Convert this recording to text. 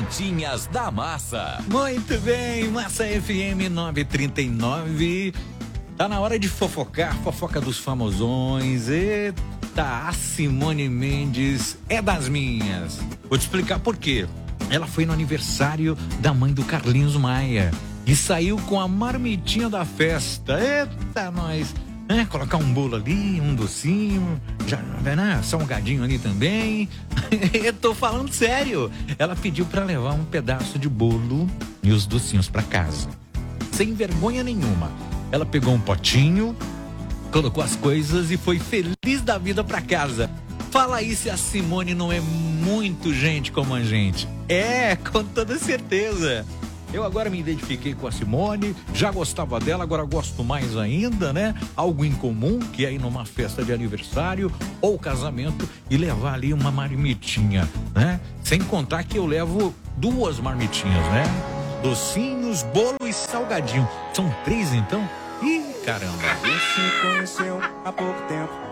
Marmitinhas da Massa. Muito bem, Massa FM 939. Tá na hora de fofocar, fofoca dos famosões. Eita, a Simone Mendes é das minhas. Vou te explicar por quê. Ela foi no aniversário da mãe do Carlinhos Maia e saiu com a marmitinha da festa. Eita, nós. Colocar um bolo ali, um docinho, já, né? Salgadinho ali também. Eu tô falando sério. Ela pediu pra levar um pedaço de bolo e os docinhos pra casa. Sem vergonha nenhuma. Ela pegou um potinho, colocou as coisas e foi feliz da vida pra casa. Fala aí se a Simone não é muito gente como a gente. É, com toda certeza. Eu agora me identifiquei com a Simone, já gostava dela, agora gosto mais ainda, né? Algo em comum, que é ir numa festa de aniversário ou casamento e levar ali uma marmitinha, né? Sem contar que eu levo 2 marmitinhas, né? Docinhos, bolo e salgadinho. São 3 então? Ih, caramba. Se conheceu há pouco tempo.